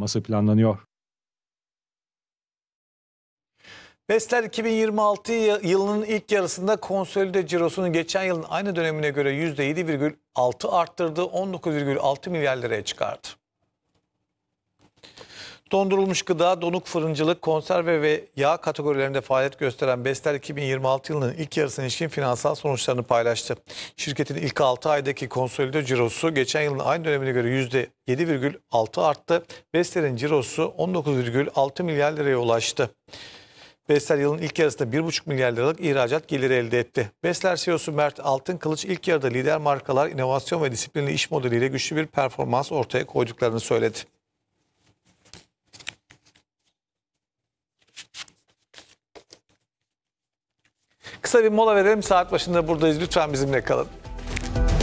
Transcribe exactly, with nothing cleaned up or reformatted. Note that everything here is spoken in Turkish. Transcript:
olması planlanıyor. Vestel iki bin yirmi altı yılının ilk yarısında konsolide cirosunun geçen yılın aynı dönemine göre yüzde yedi virgül altı arttırdı, on dokuz virgül altı milyar liraya çıkardı. Dondurulmuş gıda, donuk fırıncılık, konserve ve yağ kategorilerinde faaliyet gösteren Vestel iki bin yirmi altı yılının ilk yarısına ilişkin finansal sonuçlarını paylaştı. Şirketin ilk altı aydaki konsolide cirosu geçen yılın aynı dönemine göre yüzde yedi virgül altı arttı. Vestel'in cirosu on dokuz virgül altı milyar liraya ulaştı. Vestel yılın ilk yarısında bir buçuk milyar liralık ihracat geliri elde etti. Vestel C E O'su Mert Altınkılıç ilk yarıda lider markalar, inovasyon ve disiplinli iş modeliyle güçlü bir performans ortaya koyduklarını söyledi. Kısa bir mola verelim. Saat başında buradayız. Lütfen bizimle kalın.